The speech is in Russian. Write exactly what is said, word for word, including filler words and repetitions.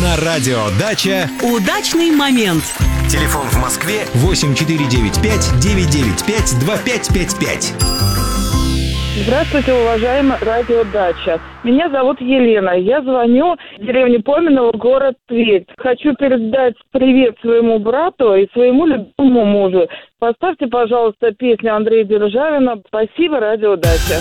На радио «Дача» удачный момент. Телефон в Москве восемь четыре девять пять девять девять пять два пять пять пять. Здравствуйте, уважаемая радио «Дача». Меня зовут Елена. Я звоню в деревню Поминово, город Тверь. Хочу передать привет своему брату и своему любимому мужу. Поставьте, пожалуйста, песню Андрея Державина. Спасибо, радио «Дача».